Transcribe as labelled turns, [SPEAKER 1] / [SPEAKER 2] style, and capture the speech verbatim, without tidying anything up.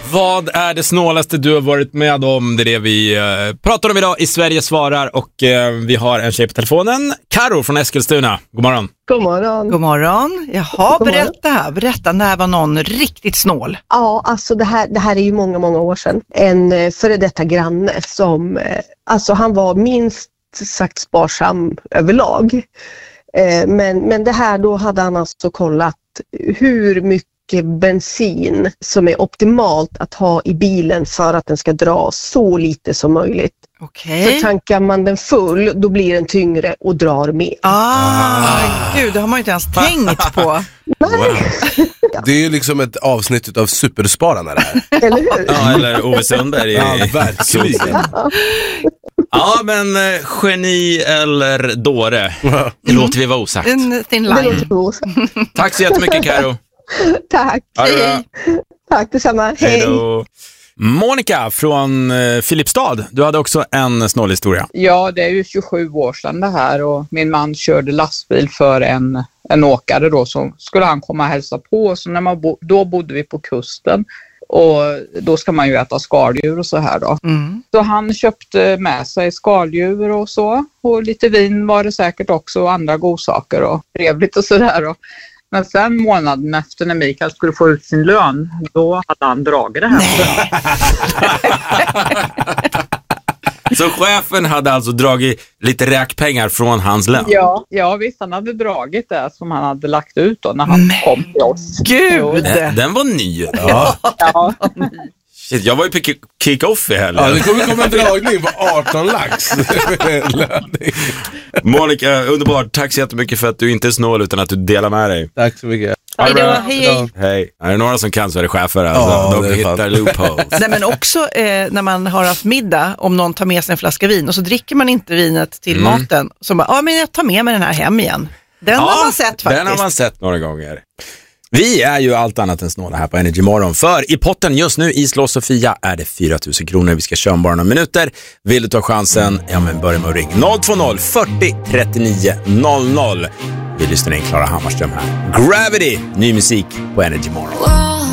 [SPEAKER 1] Vad är det snålaste du har varit med om? Det är det vi eh, pratar om idag i Sverige svarar. Och eh, vi har en tjej på telefonen. Karo från Eskilstuna. God morgon.
[SPEAKER 2] God morgon.
[SPEAKER 3] God morgon. Jaha, berätta. Berätta, när var någon riktigt snål?
[SPEAKER 2] Ja, alltså det här, det här är ju många, många år sedan. En eh, före detta granne som, eh, alltså han var minst sagt sparsam överlag. Eh, men, men det här, då hade han alltså kollat hur mycket bensin som är optimalt att ha i bilen för att den ska dra så lite som möjligt.
[SPEAKER 3] Okej.
[SPEAKER 2] För tankar man den full, då blir den tyngre och drar mer.
[SPEAKER 3] Ah, gud, det har man ju inte ens tänkt på.
[SPEAKER 2] Nej.
[SPEAKER 4] Det är ju liksom ett avsnitt av Superspararna det här.
[SPEAKER 2] Eller hur?
[SPEAKER 1] Ja, eller Ove Sundberg.
[SPEAKER 4] Ja, verkligen.
[SPEAKER 1] Ja, men eh, geni eller dåre. Det låter vi vara osagt.
[SPEAKER 3] En thin
[SPEAKER 2] Det
[SPEAKER 3] line.
[SPEAKER 2] låter bra.
[SPEAKER 1] Tack så jättemycket, Karo.
[SPEAKER 2] Tack.
[SPEAKER 1] Ha det bra.
[SPEAKER 2] Tack detsamma.
[SPEAKER 1] Hej
[SPEAKER 2] Hej.
[SPEAKER 1] då. Monica från eh, Filipstad. Du hade också en snål historia.
[SPEAKER 5] Ja, det är ju tjugosju år sedan det här och min man körde lastbil för en, en åkare då, så skulle han komma och hälsa på. Så när man bo, då bodde vi på kusten och då ska man ju äta skaldjur och så här då.
[SPEAKER 3] Mm.
[SPEAKER 5] Så han köpte med sig skaldjur och så, och lite vin var det säkert också och andra godsaker och trevligt och sådär då. Men sen månaden efter när Mikael skulle få ut sin lön, då hade han dragit det här.
[SPEAKER 1] Så chefen hade alltså dragit lite räkpengar från hans lön?
[SPEAKER 5] Ja, ja visst, han hade dragit det som han hade lagt ut då när han
[SPEAKER 3] Nej.
[SPEAKER 5] kom till oss.
[SPEAKER 3] Gud!
[SPEAKER 1] Den, den var ny.
[SPEAKER 4] Ja.
[SPEAKER 5] Ja.
[SPEAKER 1] Shit, jag var ju på kick- kick-off i helgen.
[SPEAKER 4] Ja, det kommer komma en dragning på arton lax.
[SPEAKER 1] Monica, underbart. Tack så jättemycket för att du inte är snål utan att du delar med dig.
[SPEAKER 4] Tack så mycket.
[SPEAKER 3] Hej då, hej, hej.
[SPEAKER 1] Hej. Är det några som kan så är det chefer. Alltså.
[SPEAKER 4] Ja,
[SPEAKER 1] De
[SPEAKER 4] det är
[SPEAKER 1] hittar
[SPEAKER 4] fan.
[SPEAKER 1] loopholes.
[SPEAKER 3] Nej, men också eh, när man har haft middag, om någon tar med sig en flaska vin och så dricker man inte vinet till
[SPEAKER 1] Mm.
[SPEAKER 3] maten. Så bara, ja men jag tar med mig den här hem igen. Den
[SPEAKER 1] Ja,
[SPEAKER 3] har man sett faktiskt.
[SPEAKER 1] Den har man sett några gånger. Vi är ju allt annat än snåla här på Energy Morgon. För i potten just nu i Slå Sofia är det fyra tusen kronor. Vi ska köra om bara några minuter. Vill du ta chansen? Ja, men börja med att ringa noll två noll fyrtio trettionio noll noll. Vi lyssnar in Klara Hammarström här. Gravity, ny musik på Energy Morgon.